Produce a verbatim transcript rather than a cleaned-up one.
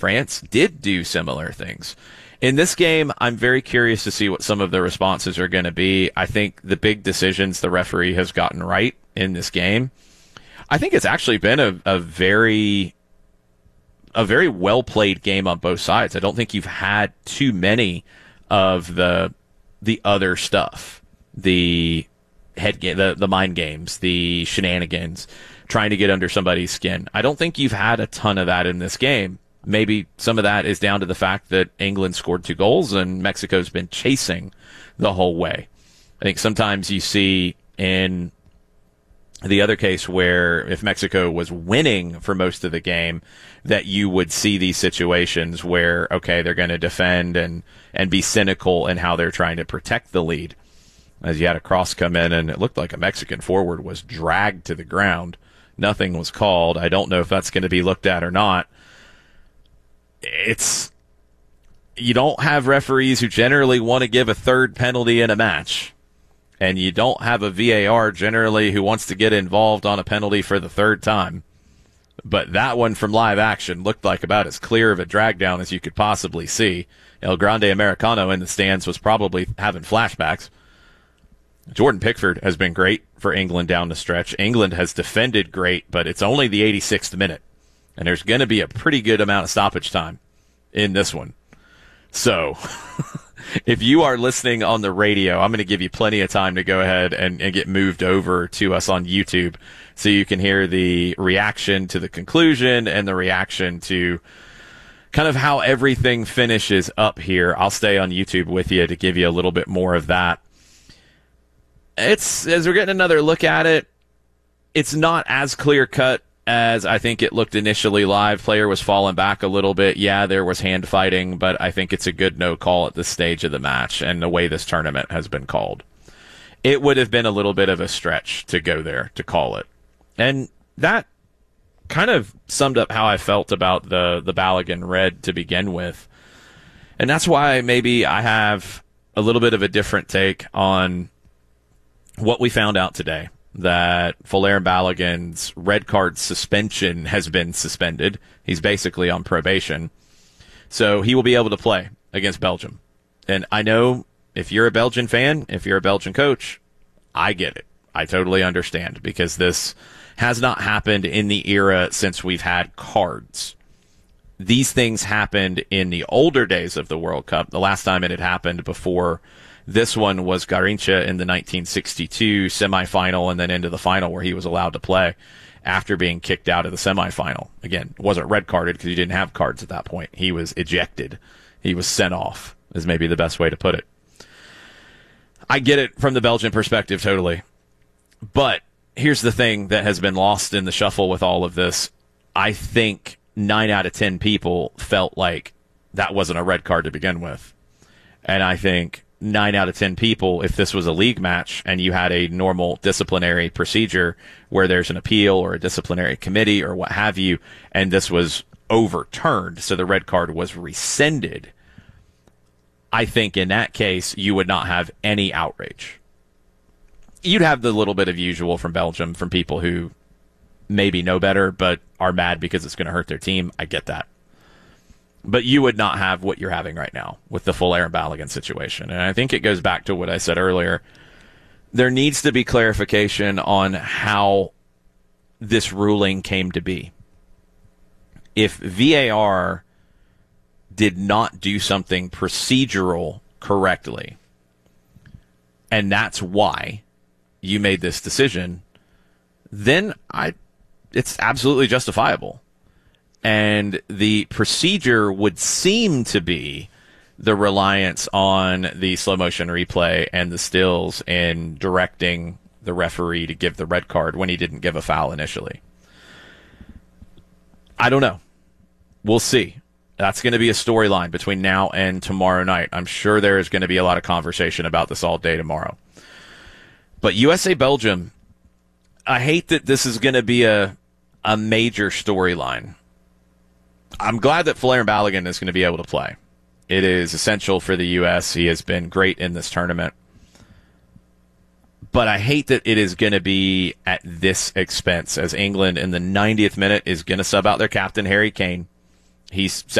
France did do similar things. In this game, I'm very curious to see what some of the responses are going to be. I think the big decisions the referee has gotten right in this game. I think it's actually been a, a very a very well-played game on both sides. I don't think you've had too many of the the other stuff, the head game, the, the mind games, the shenanigans, trying to get under somebody's skin. I don't think you've had a ton of that in this game. Maybe some of that is down to the fact that England scored two goals and Mexico's been chasing the whole way. I think sometimes you see in the other case where if Mexico was winning for most of the game, that you would see these situations where, okay, they're going to defend and, and be cynical in how they're trying to protect the lead. As you had a cross come in and it looked like a Mexican forward was dragged to the ground. Nothing was called. I don't know if that's going to be looked at or not. It's, you don't have referees who generally want to give a third penalty in a match. And you don't have a V A R generally who wants to get involved on a penalty for the third time. But that one from live action looked like about as clear of a drag down as you could possibly see. El Grande Americano in the stands was probably having flashbacks. Jordan Pickford has been great for England down the stretch. England has defended great, but it's only the eighty-sixth minute. And there's going to be a pretty good amount of stoppage time in this one. So, if you are listening on the radio, I'm going to give you plenty of time to go ahead and, and get moved over to us on YouTube so you can hear the reaction to the conclusion and the reaction to kind of how everything finishes up here. I'll stay on YouTube with you to give you a little bit more of that. It's, as we're getting another look at it, it's not as clear-cut as I think it looked initially live. Player was falling back a little bit. Yeah, there was hand fighting, but I think it's a good no call at this stage of the match and the way this tournament has been called. It would have been a little bit of a stretch to go there to call it. And that kind of summed up how I felt about the, the Balogun red to begin with. And that's why maybe I have a little bit of a different take on what we found out today. That Folarin Balogun's red card suspension has been suspended. He's basically on probation. So he will be able to play against Belgium. And I know if you're a Belgian fan, if you're a Belgian coach, I get it. I totally understand because this has not happened in the era since we've had cards. These things happened in the older days of the World Cup. The last time it had happened before this one was Garrincha in the nineteen sixty-two semifinal and then into the final where he was allowed to play after being kicked out of the semifinal. Again, wasn't red carded because he didn't have cards at that point. He was ejected. He was sent off is maybe the best way to put it. I get it from the Belgian perspective totally. But here's the thing that has been lost in the shuffle with all of this. I think nine out of ten people felt like that wasn't a red card to begin with. And I think nine out of ten people, if this was a league match and you had a normal disciplinary procedure where there's an appeal or a disciplinary committee or what have you, and this was overturned, so the red card was rescinded, I think in that case you would not have any outrage. You'd have the little bit of usual from Belgium from people who maybe know better but are mad because it's going to hurt their team. I get that. But you would not have what you're having right now with the Folarin Balogun situation. And I think it goes back to what I said earlier. There needs to be clarification on how this ruling came to be. If V A R did not do something procedural correctly, and that's why you made this decision, then I, it's absolutely justifiable. And the procedure would seem to be the reliance on the slow motion replay and the stills in directing the referee to give the red card when he didn't give a foul initially. I don't know. We'll see. That's going to be a storyline between now and tomorrow night. I'm sure there is going to be a lot of conversation about this all day tomorrow. But U S A Belgium, I hate that this is going to be a a major storyline. I'm glad that Folarin Balogun is going to be able to play. It is essential for the U S. He has been great in this tournament. But I hate that it is going to be at this expense, as England in the ninetieth minute is going to sub out their captain, Harry Kane. He's